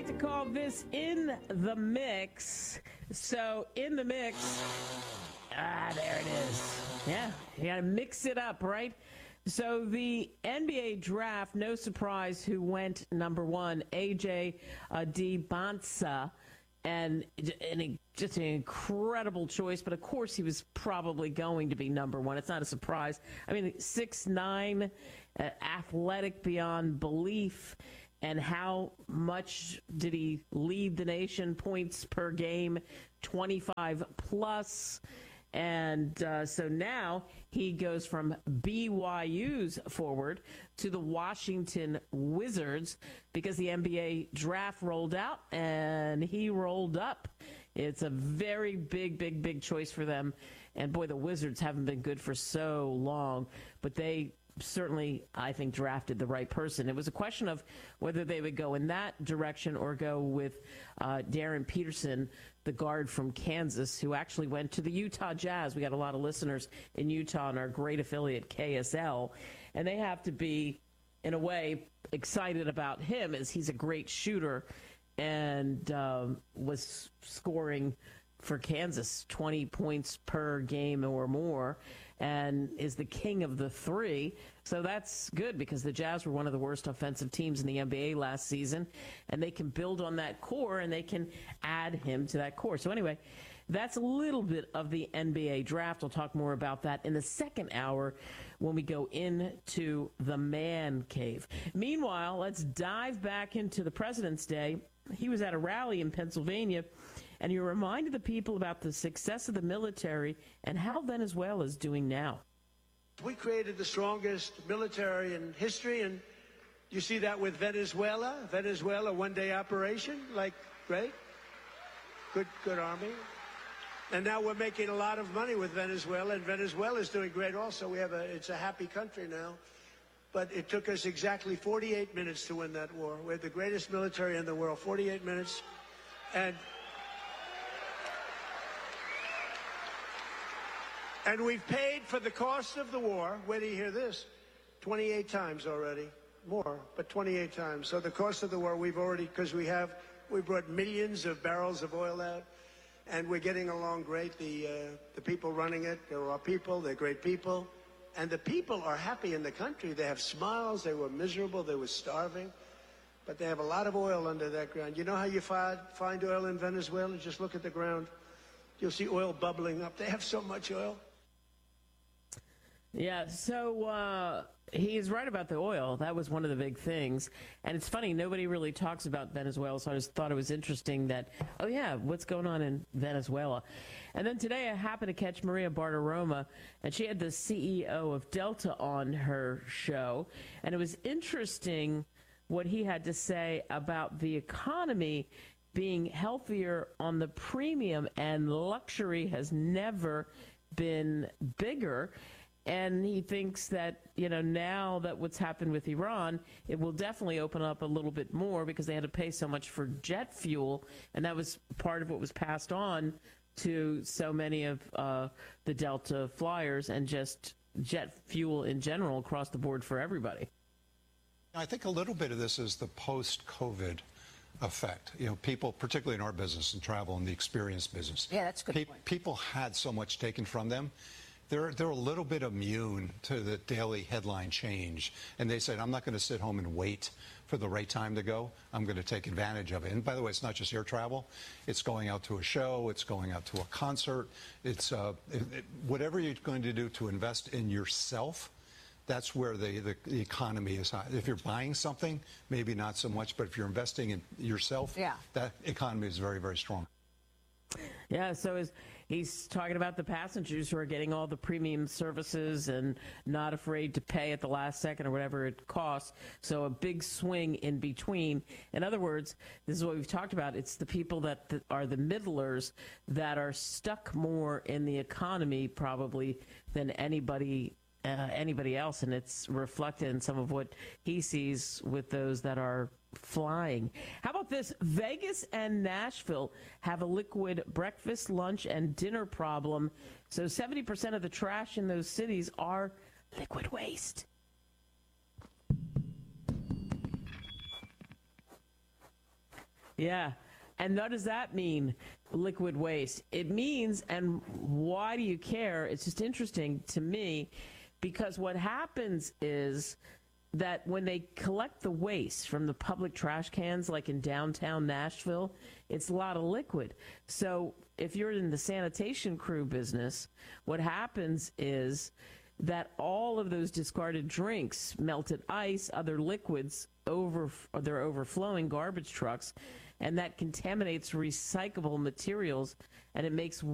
to call this In the Mix. So, in the mix, there it is. Yeah, you got to mix it up, right? So, the NBA draft, no surprise who went number one, A.J. Dibonsa. And just an incredible choice. But, of course, he was probably going to be number one. It's not a surprise. I mean, 6'9", athletic beyond belief. And how much did he lead the nation? Points per game, 25 plus. And so now he goes from BYU's forward to the Washington Wizards because the NBA draft rolled out and he rolled up. It's a very big choice for them. And boy, the Wizards haven't been good for so long, but they certainly, I think, drafted the right person. It was a question of whether they would go in that direction or go with Darren Peterson, the guard from Kansas, who actually went to the Utah Jazz. We got a lot of listeners in Utah and our great affiliate KSL, and they have to be, in a way, excited about him as he's a great shooter and was scoring for Kansas 20 points per game or more, and is the king of the three. So that's good because the Jazz were one of the worst offensive teams in the NBA last season, and they can build on that core and they can add him to that core. So anyway, that's a little bit of the NBA draft. I'll talk more about that in the second hour when we go into the man cave. Meanwhile, let's dive back into the President's Day. He was at a rally in Pennsylvania, and he reminded the people about the success of the military and how Venezuela is doing now. We created the strongest military in history, and you see that with Venezuela. Venezuela, one-day operation, great. Good army. And now we're making a lot of money with Venezuela, and Venezuela is doing great also. It's a happy country now. But it took us exactly 48 minutes to win that war. We had the greatest military in the world, 48 minutes. And we've paid for the cost of the war, wait till you hear this, 28 times already. More, but 28 times. So the cost of the war, we've already, because we brought millions of barrels of oil out, and we're getting along great. The people running it, they're our people, they're great people. And the people are happy in the country. They have smiles. They were miserable. They were starving. But they have a lot of oil under that ground. You know how you find oil in Venezuela? Just look at the ground. You'll see oil bubbling up. They have so much oil. Yeah, so he's right about the oil. That was one of the big things. And it's funny, nobody really talks about Venezuela, so I just thought it was interesting that, oh, yeah, what's going on in Venezuela? And then today I happened to catch Maria Bartiromo, and she had the CEO of Delta on her show. And it was interesting what he had to say about the economy being healthier on the premium, and luxury has never been bigger. And he thinks that, now that what's happened with Iran, it will definitely open up a little bit more because they had to pay so much for jet fuel. And that was part of what was passed on to so many of the Delta flyers and just jet fuel in general across the board for everybody. I think a little bit of this is the post-COVID effect. People, particularly in our business and travel and the experience business. Yeah, that's a good point. People had so much taken from them. They're a little bit immune to the daily headline change. And they said, I'm not going to sit home and wait for the right time to go. I'm going to take advantage of it. And by the way, it's not just air travel. It's going out to a show. It's going out to a concert. It's whatever you're going to do to invest in yourself. That's where the economy is high. If you're buying something, maybe not so much. But if you're investing in yourself, that economy is very, very strong. Yeah, so he's talking about the passengers who are getting all the premium services and not afraid to pay at the last second or whatever it costs. So a big swing in between. In other words, this is what we've talked about. It's the people that are the middlers that are stuck more in the economy probably than anybody else, and it's reflected in some of what he sees with those that are flying. How about this? Vegas and Nashville have a liquid breakfast, lunch, and dinner problem. So 70% of the trash in those cities are liquid waste. Yeah. And what does that mean, liquid waste? It means, and why do you care? It's just interesting to me because what happens is that when they collect the waste from the public trash cans, like in downtown Nashville, it's a lot of liquid. So if you're in the sanitation crew business, what happens is that all of those discarded drinks, melted ice, other liquids, they're overflowing garbage trucks, and that contaminates recyclable materials, and it makes